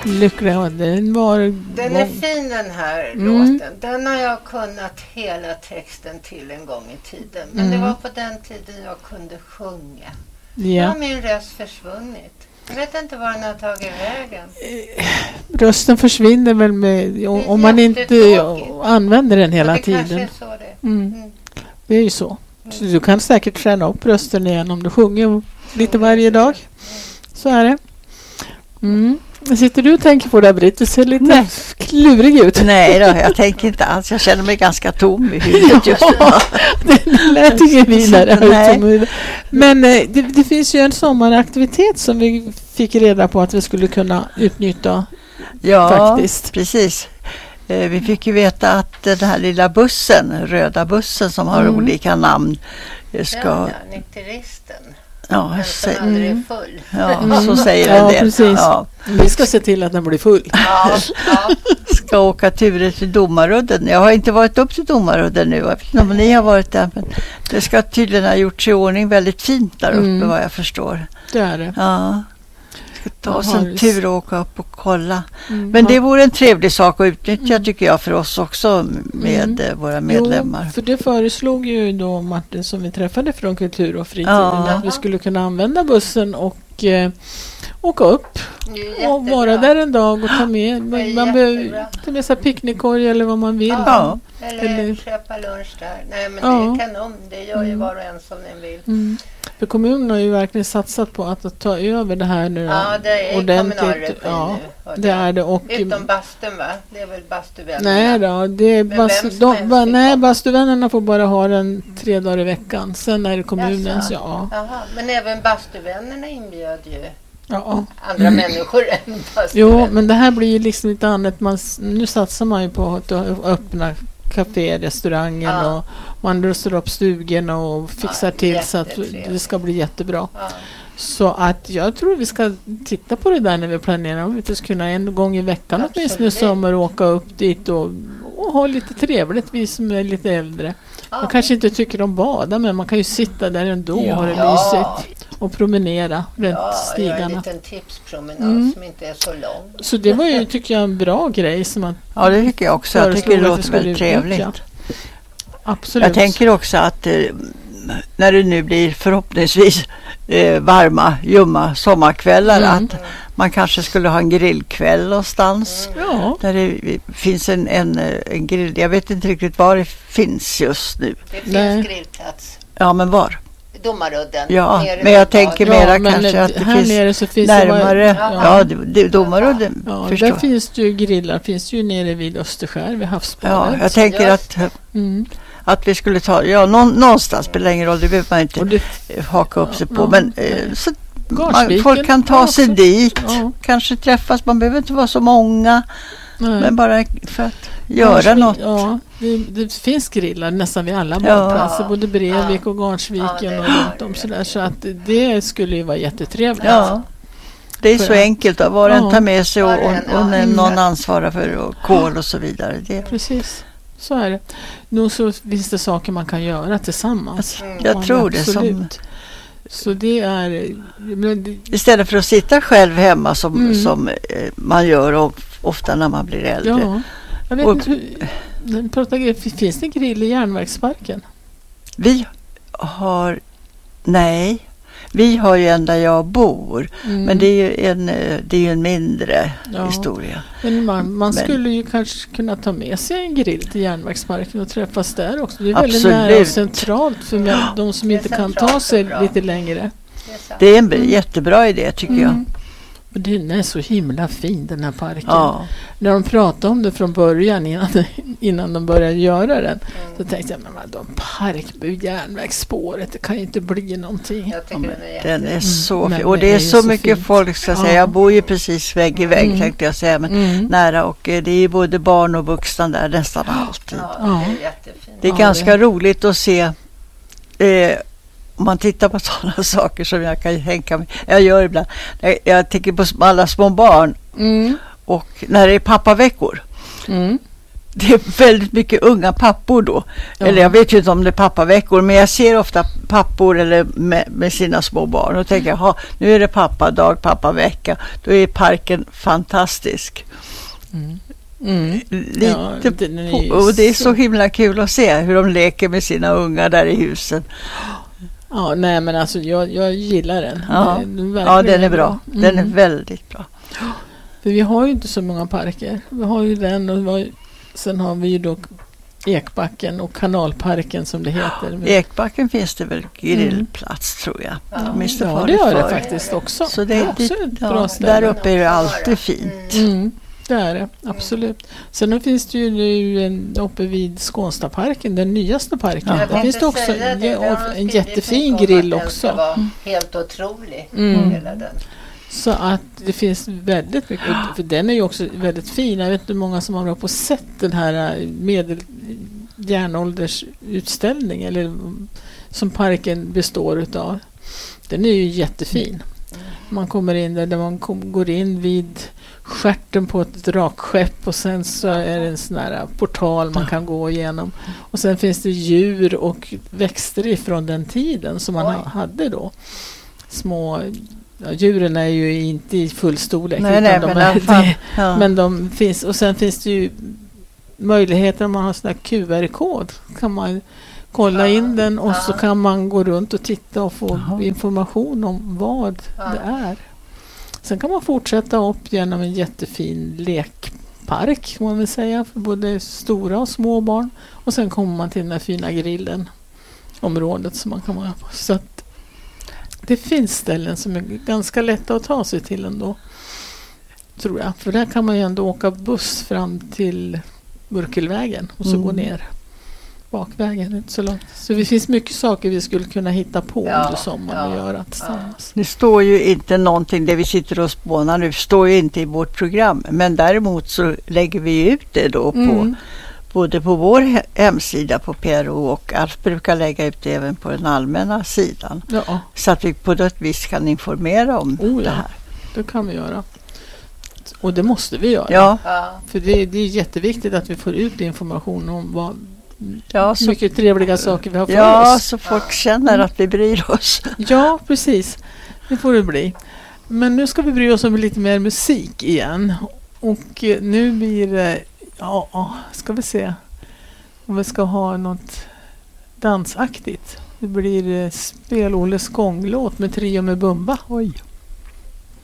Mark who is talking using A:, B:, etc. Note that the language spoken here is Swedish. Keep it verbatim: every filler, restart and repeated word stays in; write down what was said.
A: Lyckliga, den var...
B: Den
A: var...
B: är fin den här
A: Mm.
B: låten. Den har jag kunnat hela texten till en gång i tiden. Men
A: Mm.
B: det var på den tiden jag kunde sjunga. Nu
A: Ja.
B: har min röst försvunnit. Jag vet inte var den har tagit vägen.
A: Rösten försvinner väl med, om, om man inte
B: jättetråkigt.
A: använder den hela
B: det kanske
A: tiden.
B: är så det.
A: Mm.
B: Mm.
A: Det är ju så. Så du kan säkert träna upp rösten igen om du sjunger lite varje dag. Så är det. Mm. Sitter du och tänker på det, Britt? Du ser lite
C: Nej.
A: klurig ut.
C: Nej då, jag tänker inte alls. Jag känner mig ganska tom i huvudet just nu.
A: Ja, det lät inget vidare.
C: Nej.
A: Men eh, det, det finns ju en sommaraktivitet som vi fick reda på att vi skulle kunna utnyttja.
C: Ja,
A: Faktiskt.
C: precis. Eh, Vi fick ju veta att den här lilla bussen, röda bussen som har
A: Mm.
C: olika namn, eh, ska...
B: Ja, ja, nykteristen.
C: Ja,
B: Den
C: sä-
B: som aldrig är
A: Mm.
B: full.
C: ja så säger en
A: Ja,
C: del.
A: precis.
C: Ja,
A: Vi ska se till att den blir full.
B: Ja, ja.
C: ska åka turer till Domarudden. Jag har inte varit upp till Domarudden nu. Jag vet inte om ni har varit där. Men det ska tydligen ha gjorts i ordning väldigt fint där uppe,
A: Mm.
C: vad jag förstår.
A: Det är det.
C: Ja. Ska ta oss
A: Jaha,
C: en
A: visst.
C: tur och åka upp och kolla.
A: Mm.
C: Men det vore en trevlig sak att utnyttja tycker jag för oss också med
A: Mm.
C: eh, våra medlemmar.
A: Jo, för det föreslog ju då Martin som vi träffade från Kultur och fritiden
C: Ja.
A: att vi skulle kunna använda bussen och eh, åka upp
B: Det är
A: och
B: jättebra.
A: vara där en dag och ta med.
B: Det är
A: Man behöver
B: jättebra.
A: ta med sig picknickkorg eller vad man vill.
C: Ja.
B: Eller,
A: Eller-
B: köpa lunch där. Nej, men
A: Ja.
B: det är kanon. Det gör ju
A: Mm.
B: var och en som den vill.
A: Mm. För kommunen har ju verkligen satsat på att ta över det här nu.
B: Ja, det är
A: ordentligt.
B: kommunal regi
A: Ja,
B: nu. hörde
A: det
B: jag.
A: är det. Och,
B: Utom bastun, va? Det är väl bastuvännerna?
A: nej då, det är
B: Men
A: bas,
B: vem som
A: de,
B: helst
A: ba,
B: fick
A: nej,
B: komma.
A: bastuvännerna får bara ha den tre dagar i veckan. Sen är det kommunens,
B: Jaså?
A: ja.
B: Jaha, men även bastuvännerna inbjöd ju
A: ja.
B: andra människor än bastuvänner.
A: Jo, men det här blir ju liksom lite annat. Man, s- nu satsar man ju på att ö- öppna café, restaurangen
B: Ja.
A: och man rustar upp stugorna och fixar
B: Ja,
A: till så att
B: jättetrevligt.
A: det ska bli jättebra.
B: Ja.
A: Så att jag tror vi ska titta på det där när vi planerar. Om vi inte ska kunna en gång i veckan
B: Absolut.
A: åtminstone i sommar åka upp dit och, och ha lite trevligt, vi som är lite äldre.
B: Ja.
A: Man kanske inte tycker om bada, men man kan ju sitta där ändå och ha det
B: Ja.
A: mysigt och promenera runt
B: Ja, göra en
A: stigarna.
B: liten tipspromenad
A: Mm.
B: som inte är så lång.
A: Så det var ju, tycker jag, en bra grej som man
C: Ja, det tycker jag också. Jag tycker det
A: föreslog att vi
C: låter
A: skulle
C: väldigt trevligt.
A: utnyttja. Absolut.
C: Jag tänker också att eh, när det nu blir förhoppningsvis eh, varma, ljumma sommarkvällar
A: Mm.
C: att man kanske skulle ha en grillkväll någonstans.
A: Ja,
C: Där det finns en, en, eh, en grill. Jag vet inte riktigt var det finns just nu.
B: Det finns
A: Nej.
B: grillplats.
C: Ja, men var?
B: Domarudden.
C: Ja,
B: nere
C: men jag
B: vid
C: tänker
B: badet.
C: mera
A: men
C: kanske att det
A: här
C: finns
A: nere så finns det
C: närmare.
A: bara-
C: Ja, det, det, Domarudden
A: ja,
C: förstår.
A: där finns det ju grillar, finns det ju nere vid Österskär vid
C: Ja,
A: havsbadet.
C: jag tänker att,
A: Mm.
C: att vi skulle ta, ja, någon, någonstans spelar ingen roll, det behöver man inte
A: Och det,
C: eh, haka upp sig på.
A: Ja,
C: Men
A: nej.
C: eh, så man,
A: Garsviken
C: folk kan ta
A: har
C: sig
A: också-
C: dit,
A: ja,
C: kanske träffas, man behöver inte vara så många,
A: nej.
C: men bara för att göra
A: Garsvik-
C: något.
A: Ja, det, det finns grillar nästan vid alla
C: Ja.
A: badplatser, både Brevik
B: Ja.
A: och Garnsviken
B: Ja, det
A: och
B: har
A: runt om
B: det.
A: sådär. Så att det skulle ju vara jättetrevligt.
C: Ja, det är
A: För
C: så
A: att-
C: enkelt att var och en
A: Ja.
C: tar med sig och,
B: Var och en,
C: och,
B: ja,
C: och när
B: exakt.
C: någon ansvarar för och kol och så vidare. Det,
A: Precis, så är det. Nu så finns det saker man kan göra tillsammans.
B: Mm.
C: jag
A: Ja,
C: tror det som,
A: absolut. Så det är... Men det,
C: istället för att sitta själv hemma som,
A: Mm.
C: som eh, man gör of, ofta när man blir äldre.
A: ja, jag vet
C: Och-
A: inte hur... den pratar- Finns det en grill i Järnverksparken?
C: Vi har, nej, vi har ju en där jag bor.
A: Mm.
C: Men det är ju en, eh, det är ju en mindre
A: Ja.
C: historia.
A: Men man, man
C: Men-
A: skulle ju kanske kunna ta med sig en grill till Järnverksparken och träffas där också. Det är väldigt
C: Absolut.
A: nära och centralt för mig, de som
B: Det är
A: inte kan
B: centralt
A: ta sig
B: och bra.
A: lite längre.
B: Det är sant.
C: Det är en b- jättebra idé tycker jag.
A: Mm. Och den är så himla fin den här parken.
C: Ja.
A: När de pratade om det från början innan, innan de började göra den så
B: Mm.
A: tänkte jag, men vadå, park vid järnvägsspåret, det kan ju inte bli någonting.
B: Jag tycker den är jätte...
C: Den är så
A: men
C: fin. Och
A: det
C: det
A: är
C: är
A: ju
C: så
A: så
C: mycket
A: fint.
C: folk ska jag säga.
A: Ja.
C: Jag bor ju precis vägg i vägg
A: Mm.
C: tänkte jag säga. Men
A: Mm.
C: nära och eh, det är både barn och vuxna där nästan alltid.
B: Ja,
A: Ja.
B: det är jättefint.
C: Det är
A: Ja,
C: ganska
A: det-
C: roligt att se eh, om man tittar på sådana saker som jag kan tänka mig. Jag gör ibland. Jag, jag tänker på sm- alla små barn
A: Mm.
C: och när det är pappaveckor.
A: Mm.
C: det är väldigt mycket unga pappor då.
A: Ja.
C: Eller jag vet ju inte om det är pappaveckor, men jag ser ofta pappor eller med, med sina små barn och tänker, jaha, nu är det pappadag, pappavecka. Då är parken fantastisk.
A: Mm. Mm.
C: Lite
A: Ja, den är ju
C: på, och det är så
A: så-
C: himla kul att se hur de leker med sina ungar där i husen.
A: Ja, nej men alltså jag, jag gillar den.
C: Ja.
A: Den är
C: Ja,
A: verkligen
C: den är bra. Den är
A: Mm.
C: väldigt bra.
A: För vi har ju inte så många parker. Vi har ju den och vi har, ju- sen har vi ju då Ekbacken och Kanalparken som det heter.
C: I Ekbacken finns det väl grillplats tror jag.
B: Ja.
C: Åtminstone
A: Ja,
C: var
A: det gör det
C: förr.
A: faktiskt också.
C: Så det
A: är
C: är
A: också
C: dit,
A: ett
C: ja,
A: bra ställe.
C: där uppe är det alltid fint.
A: Mm, det är det, absolut. Sen då finns det ju nu en, uppe vid Skånstaparken, den nyaste parken.
C: Ja.
B: Jag
A: Där finns det också
B: tänkte säga
A: en,
B: det, det har de
A: en
B: skrivit
A: jättefin
B: mycket om
A: grill
B: att den ska
A: också.
B: vara helt otrolig.
A: Mm.
B: Hela den.
A: Så att det finns väldigt mycket, för den är ju också väldigt fin. Jag vet inte hur många som har varit på och sett den här medel järnåldersutställning eller som parken består utav. Den är ju jättefin. Man kommer in där, där man kom, går in vid stjärten på ett drakskepp och sen så är det en sån här portal man kan gå igenom. Och sen finns det djur och växter ifrån den tiden som man
B: Oj.
A: ha- hade då. Små, ja, djuren är ju inte i full storlek.
C: Nej,
A: utan
C: nej,
A: de
C: men i
A: är,
C: alla fall. Ja.
A: men de finns, och sen finns det ju möjligheter om man har sån här Q R-kod. Kan man kolla in den och så
B: Ja.
A: kan man gå runt och titta och få
C: Jaha.
A: information om vad
B: Ja.
A: det är. Sen kan man fortsätta upp genom en jättefin lekpark kan man väl säga för både stora och små barn. Och sen kommer man till den här fina grillen området som man kan vara på. Så att det finns ställen som är ganska lätta att ta sig till ändå. Tror jag. För där kan man ju ändå åka buss fram till Burkelvägen och så
C: Mm.
A: gå ner bakvägen. Inte så långt. Så det finns mycket saker vi skulle kunna hitta på
B: Ja,
A: under sommaren och
B: ja,
A: göra tillsammans.
C: Det står ju inte någonting, det vi sitter och spånar nu, står ju inte i vårt program. Men däremot så lägger vi ut det då på
A: Mm.
C: både på vår he- hemsida på P R O och Alf brukar lägga ut det även på den allmänna sidan.
A: Ja,
C: Så att vi på något vis kan informera om
A: Oh,
C: det
A: ja.
C: här.
A: det kan vi göra. Och det måste vi göra.
C: Ja,
B: Ja.
A: För det, det är jätteviktigt att vi får ut information om vad
C: ja, så,
A: mycket trevliga saker vi har för
C: ja,
A: oss.
C: så folk känner att vi bryr oss.
A: Ja, precis. Det får det bli. Men nu ska vi bry oss om lite mer musik igen. Och eh, nu blir det, ja, ja, ska vi se om vi ska ha något dansaktigt. Det blir eh, Spel-Olles gånglåt med Trio med Bumba.
C: Oj.